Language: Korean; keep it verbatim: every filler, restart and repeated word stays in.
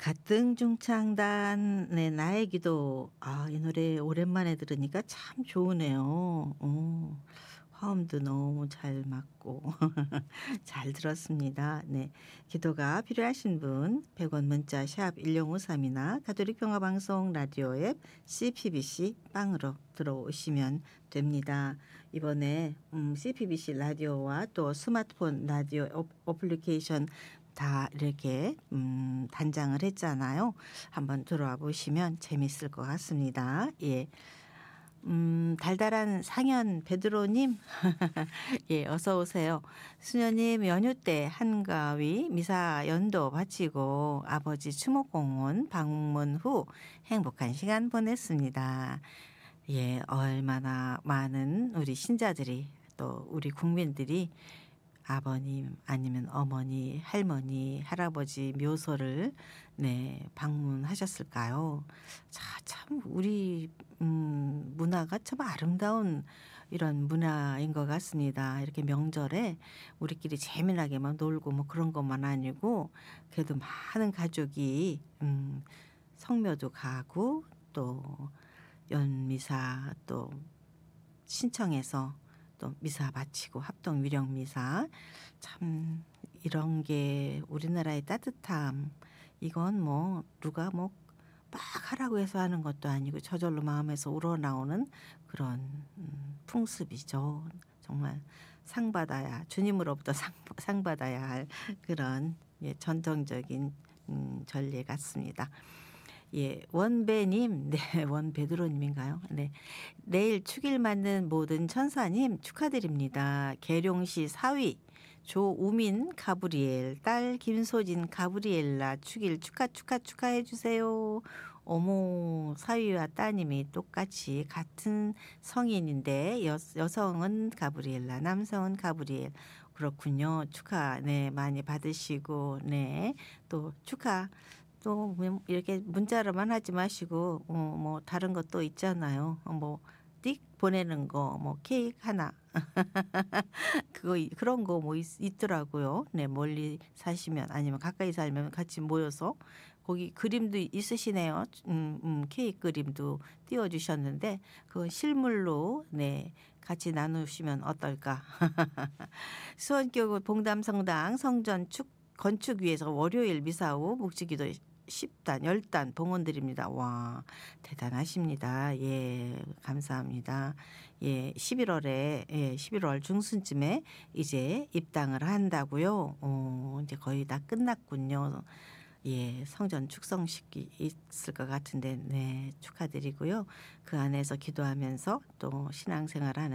가등중창단 네 나의 기도. 아 이 노래 오랜만에 들으니까 참 좋으네요. 어. 화음도 너무 잘 맞고 잘 들었습니다. 네. 기도가 필요하신 분 백 원 문자 샵 일공오삼이나 가톨릭 평화방송 라디오 앱 씨피비씨 빵으로 들어오시면 됩니다. 이번에 음 씨피비씨 라디오와 또 스마트폰 라디오 어 어플리케이션 다 이렇게 음 단장을 했잖아요. 한번 들어와 보시면 재밌을 것 같습니다. 예. 음 달달한 상현 베드로님 예 어서 오세요. 수녀님 연휴 때 한가위 미사 연도 바치고 아버지 추모공원 방문 후 행복한 시간 보냈습니다. 예 얼마나 많은 우리 신자들이 또 우리 국민들이 아버님 아니면 어머니, 할머니, 할아버지 묘소를 네 방문하셨을까요? 자 참 우리 음 문화가 참 아름다운 이런 문화인 것 같습니다. 이렇게 명절에 우리끼리 재미나게 막 놀고 뭐 그런 것만 아니고 그래도 많은 가족이 음 성묘도 가고 또 연미사 또 신청해서 또 미사 바치고 합동 위령 미사 참 이런 게 우리나라의 따뜻함 이건 뭐 누가 뭐 막 하라고 해서 하는 것도 아니고 저절로 마음에서 우러나오는 그런 음 풍습이죠. 정말 상 받아야 주님으로부터 상 상 받아야 할 그런 예 전통적인 음 전례 같습니다. 예. 원배님 네 원베드로님인가요? 네. 내일 축일 맞는 모든 천사님 축하드립니다. 계룡시 사위 조우민 가브리엘 딸 김소진 가브리엘라 축일 축하 축하 축하해 주세요. 어머 사위와 따님이 똑같이 같은 성인인데 여 여성은 가브리엘라 남성은 가브리엘. 그렇군요. 축하 네 많이 받으시고 네 또 축하 또 뭐 이렇게 문자로만 하지 마시고 어 뭐 다른 것도 있잖아요. 어 뭐 띡 보내는 거 뭐 케이크 하나 그거 그런 거 뭐 있 있더라고요. 네 멀리 사시면 아니면 가까이 살면 같이 모여서 거기 그림도 있으시네요. 음 음 케이크 그림도 띄워 주셨는데 그건 실물로 네 같이 나누시면 어떨까. 수원교구 봉담성당 성전 축 건축 위해서 월요일 미사 후 묵주기도 십 단 십 단 봉헌드립니다. 와 대단하십니다. 예 감사합니다. 예 십일 월에 예 십일 월 중순쯤에 이제 입당을 한다고요? 어 이제 거의 다 끝났군요. 예 성전 축성식이 있을 것 같은데 네 축하드리고요. 그 안에서 기도하면서 또 신앙생활하는